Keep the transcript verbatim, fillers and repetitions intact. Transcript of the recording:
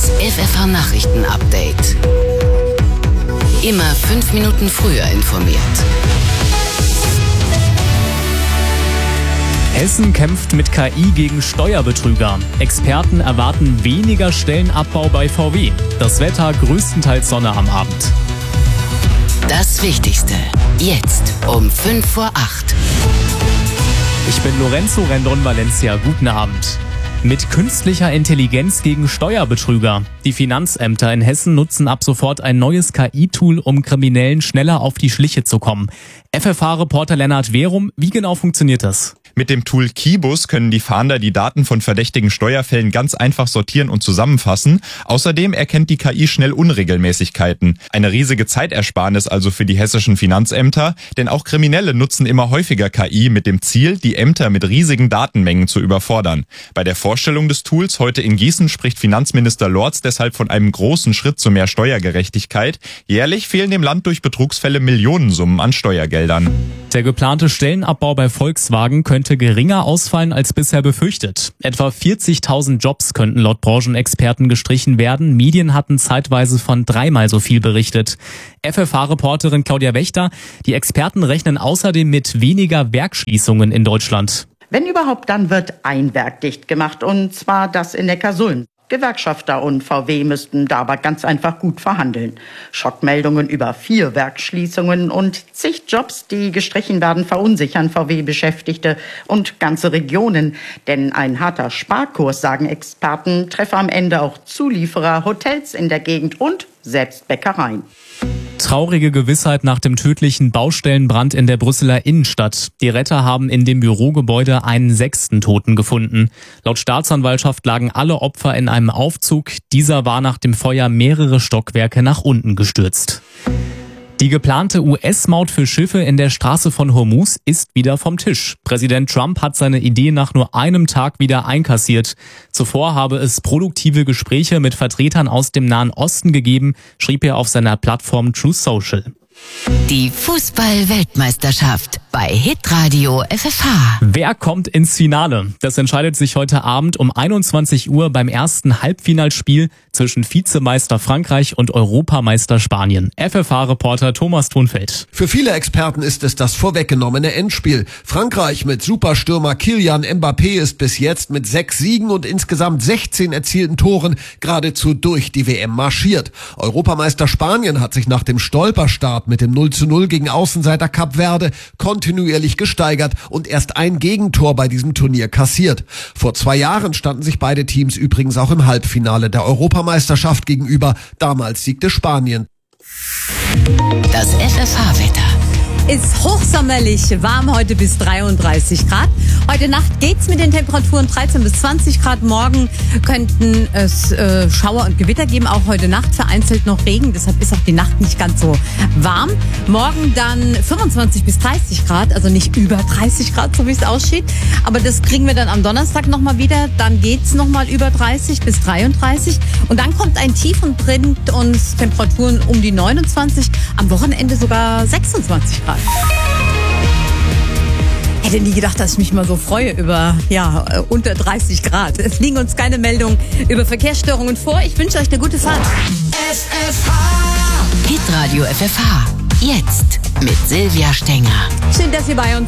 Das F F H-Nachrichten-Update. Immer fünf Minuten früher informiert. Hessen kämpft mit K I gegen Steuerbetrüger. Experten erwarten weniger Stellenabbau bei V W. Das Wetter größtenteils Sonne am Abend. Das Wichtigste. Jetzt um fünf vor acht. Ich bin Lorenzo Rendon Valencia. Guten Abend. Mit künstlicher Intelligenz gegen Steuerbetrüger. Die Finanzämter in Hessen nutzen ab sofort ein neues K I-Tool, um Kriminellen schneller auf die Schliche zu kommen. F F H-Reporter Lennart Werum, wie genau funktioniert das? Mit dem Tool Kibus können die Fahnder die Daten von verdächtigen Steuerfällen ganz einfach sortieren und zusammenfassen. Außerdem erkennt die K I schnell Unregelmäßigkeiten. Eine riesige Zeitersparnis also für die hessischen Finanzämter, denn auch Kriminelle nutzen immer häufiger K I mit dem Ziel, die Ämter mit riesigen Datenmengen zu überfordern. Bei der Vorstellung des Tools heute in Gießen spricht Finanzminister Lorz deshalb von einem großen Schritt zu mehr Steuergerechtigkeit. Jährlich fehlen dem Land durch Betrugsfälle Millionensummen an Steuergeldern. Der geplante Stellenabbau bei Volkswagen könnte geringer ausfallen als bisher befürchtet. Etwa vierzigtausend Jobs könnten laut Branchenexperten gestrichen werden. Medien hatten zeitweise von dreimal so viel berichtet. F F H-Reporterin Claudia Wächter, die Experten rechnen außerdem mit weniger Werksschließungen in Deutschland. Wenn überhaupt, dann wird ein Werk dicht gemacht, und zwar das in Neckarsulm. Gewerkschafter und V W müssten da aber ganz einfach gut verhandeln. Schockmeldungen über vier Werksschließungen und zig Jobs, die gestrichen werden, verunsichern V W-Beschäftigte und ganze Regionen. Denn ein harter Sparkurs, sagen Experten, treffe am Ende auch Zulieferer, Hotels in der Gegend und selbst Bäckereien. Traurige Gewissheit nach dem tödlichen Baustellenbrand in der Brüsseler Innenstadt. Die Retter haben in dem Bürogebäude einen sechsten Toten gefunden. Laut Staatsanwaltschaft lagen alle Opfer in einem Aufzug. Dieser war nach dem Feuer mehrere Stockwerke nach unten gestürzt. Die geplante U S-Maut für Schiffe in der Straße von Hormuz ist wieder vom Tisch. Präsident Trump hat seine Idee nach nur einem Tag wieder einkassiert. Zuvor habe es produktive Gespräche mit Vertretern aus dem Nahen Osten gegeben, schrieb er auf seiner Plattform Truth Social. Die Fußball-Weltmeisterschaft bei Hitradio F F H. Wer kommt ins Finale? Das entscheidet sich heute Abend um einundzwanzig Uhr beim ersten Halbfinalspiel zwischen Vizemeister Frankreich und Europameister Spanien. F F H-Reporter Thomas Thunfeld. Für viele Experten ist es das vorweggenommene Endspiel. Frankreich mit Superstürmer Kylian Mbappé ist bis jetzt mit sechs Siegen und insgesamt sechzehn erzielten Toren geradezu durch die W M marschiert. Europameister Spanien hat sich nach dem Stolperstart mit dem null zu null gegen Außenseiter Kap Verde kontinuierlich gesteigert und erst ein Gegentor bei diesem Turnier kassiert. Vor zwei Jahren standen sich beide Teams übrigens auch im Halbfinale der Europameisterschaft gegenüber. Damals siegte Spanien. Das F F H-Wetter. Ist hochsommerlich, warm heute bis dreiunddreißig Grad. Heute Nacht geht's mit den Temperaturen dreizehn bis zwanzig Grad. Morgen könnten es äh, Schauer und Gewitter geben, auch heute Nacht vereinzelt noch Regen. Deshalb ist auch die Nacht nicht ganz so warm. Morgen dann fünfundzwanzig bis dreißig Grad, also nicht über dreißig Grad, so wie es aussieht. Aber das kriegen wir dann am Donnerstag nochmal wieder. Dann geht's nochmal über dreißig bis dreiunddreißig. Und dann kommt ein Tief und bringt uns Temperaturen um die neunundzwanzig. Am Wochenende sogar sechsundzwanzig Grad. Hätte nie gedacht, dass ich mich mal so freue über ja unter dreißig Grad. Es liegen uns keine Meldungen über Verkehrsstörungen vor. Ich wünsche euch eine gute Fahrt. F F H. Hitradio F F H. Jetzt mit Silvia Stenger. Schön, dass ihr bei uns